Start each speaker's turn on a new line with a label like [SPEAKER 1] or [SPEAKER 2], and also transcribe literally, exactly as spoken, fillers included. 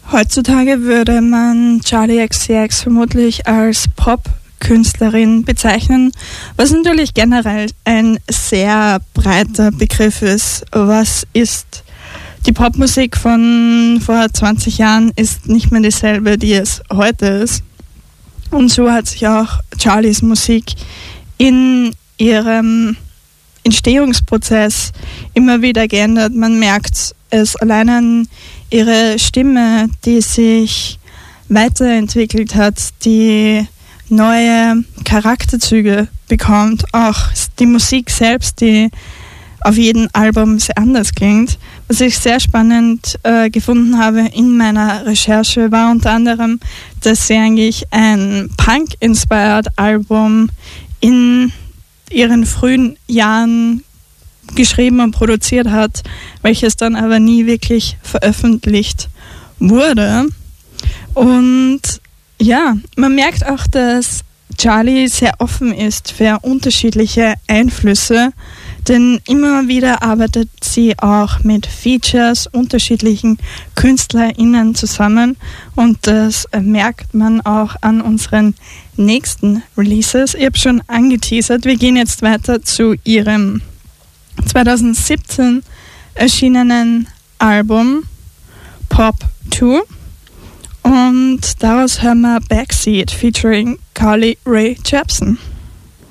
[SPEAKER 1] Heutzutage würde man Charli X C X vermutlich als Pop-Künstlerin bezeichnen, was natürlich generell ein sehr breiter Begriff ist. Was ist die Popmusik von vor zwanzig Jahren ist nicht mehr dieselbe, die es heute ist. Und so hat sich auch Charlis Musik in ihrem Entstehungsprozess immer wieder geändert. Man merkt es allein an ihre Stimme, die sich weiterentwickelt hat, die neue Charakterzüge bekommt. Auch die Musik selbst, die auf jedem Album sehr anders klingt. Was ich sehr spannend äh, gefunden habe in meiner Recherche, war unter anderem, dass sie eigentlich ein Punk-inspired Album in ihren frühen Jahren geschrieben und produziert hat, welches dann aber nie wirklich veröffentlicht wurde. Und ja, man merkt auch, dass Charli sehr offen ist für unterschiedliche Einflüsse, denn immer wieder arbeitet sie auch mit Features unterschiedlichen KünstlerInnen zusammen und das merkt man auch an unseren nächsten Releases. Ich habe schon angeteasert, wir gehen jetzt weiter zu ihrem zwanzig siebzehn erschienenen Album Pop zwei und daraus hören wir Backseat featuring Carly Rae Jepsen.